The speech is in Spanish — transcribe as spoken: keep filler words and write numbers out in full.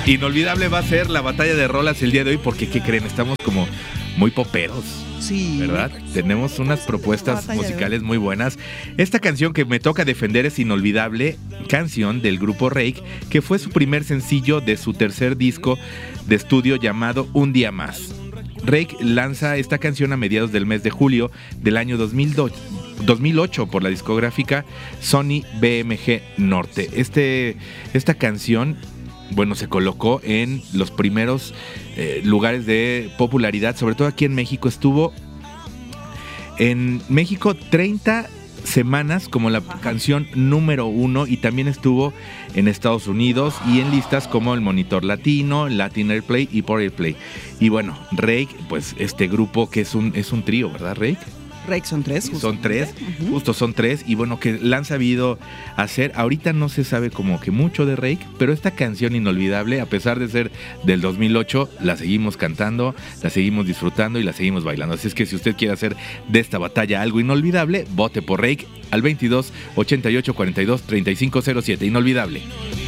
Inolvidable va a ser la batalla de rolas el día de hoy porque, ¿qué creen? Estamos como muy poperos. Sí. ¿Verdad? Tenemos unas propuestas musicales muy buenas. Esta canción que me toca defender es Inolvidable, canción del grupo Rake, que fue su primer sencillo de su tercer disco de estudio llamado Un Día Más. Rake lanza esta canción a mediados del mes de julio del año dos mil ocho por la discográfica Sony B M G Norte. Este, esta canción, bueno, se colocó en los primeros eh, lugares de popularidad, sobre todo aquí en México. Estuvo en México treinta semanas como la Ajá. canción número uno, y también estuvo en Estados Unidos y en listas como el Monitor Latino, Latin Airplay y Pop Airplay. Y bueno, Rake, pues este grupo que es un, es un trío, ¿verdad, Rake? Rake son tres. Son tres, uh-huh. justo son tres, y bueno, que la han sabido hacer. Ahorita no se sabe como que mucho de Rake, pero esta canción Inolvidable, a pesar de ser del dos mil ocho, la seguimos cantando, la seguimos disfrutando y la seguimos bailando. Así es que si usted quiere hacer de esta batalla algo inolvidable, vote por Rake al veintidós ochenta y ocho cuarenta y dos treinta y cinco cero siete. Inolvidable.